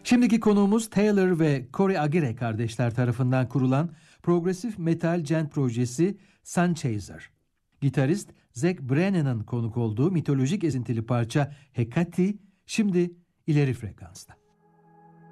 Şimdiki konuğumuz Taylor ve Cory Aguirre kardeşler tarafından kurulan progresif metal gent projesi Sunchaser. Gitarist Zac Brennan'ın konuk olduğu mitolojik ezintili parça Hecate şimdi ileri frekansta.